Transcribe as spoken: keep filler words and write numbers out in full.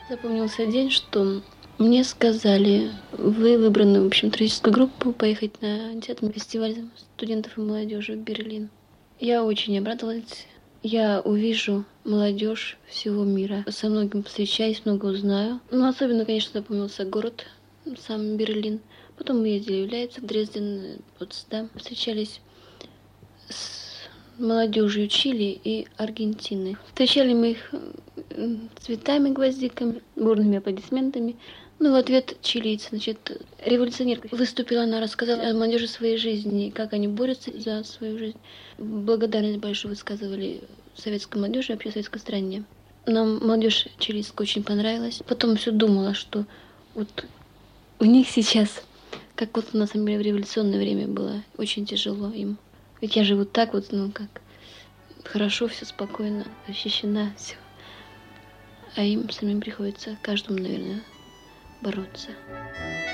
Запомнился день, что мне сказали: вы выбраны, в общем, туристическую группу поехать на десятый фестиваль студентов и молодежи в Берлин. Я очень обрадовалась. Я увижу молодежь всего мира. Со многим встречаюсь, много узнаю. Но особенно, конечно, запомнился город, сам Берлин. Потом мы ездили в Лейпциг, Дрезден, Потсдам. Встречались с молодежью Чили и Аргентины. Встречали мы их цветами, гвоздиками, бурными аплодисментами. Ну, в ответ чилийцы, значит, революционерка выступила, она рассказала о молодежи своей жизни, как они борются за свою жизнь. Благодарность большую высказывали советской молодежи и вообще советской стране. Нам молодежь чилийская очень понравилась. Потом все думала, что вот у них сейчас, как вот на самом деле в революционное время было, очень тяжело им. Ведь я живу так вот, ну как, хорошо, все спокойно, защищена, все. А им самим приходится, каждому, наверное, бороться.